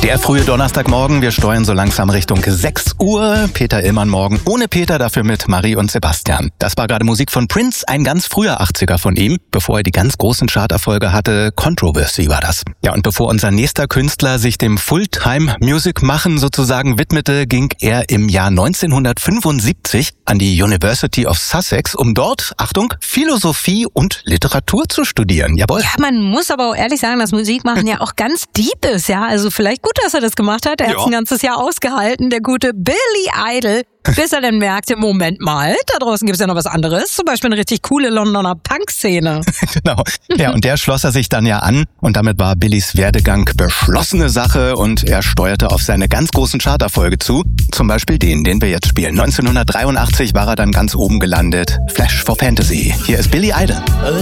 Der frühe Donnerstagmorgen, wir steuern so langsam Richtung 6 Uhr. Peter Illmann morgen ohne Peter, dafür mit Marie und Sebastian. Das war gerade Musik von Prince, ein ganz früher 80er von ihm, bevor er die ganz großen Charterfolge hatte. Controversy war das. Ja, und bevor unser nächster Künstler sich dem Fulltime-Music-Machen sozusagen widmete, ging er im Jahr 1975 an die University of Sussex, um dort, Achtung, Philosophie und Literatur zu studieren. Jawohl. Ja, man muss aber auch ehrlich sagen, dass Musikmachen ja auch ganz deep ist, ja. Also vielleicht gut, dass er das gemacht hat. Er hat es ein ganzes Jahr ausgehalten, der gute Billy Idol, bis er dann merkte, Moment mal, da draußen gibt es ja noch was anderes. Zum Beispiel eine richtig coole Londoner Punk-Szene. Genau. Ja, und der schloss er sich dann ja an. Und damit war Billys Werdegang beschlossene Sache. Und er steuerte auf seine ganz großen Charterfolge zu. Zum Beispiel den wir jetzt spielen. 1983 war er dann ganz oben gelandet. Flash for Fantasy. Hier ist Billy Idol.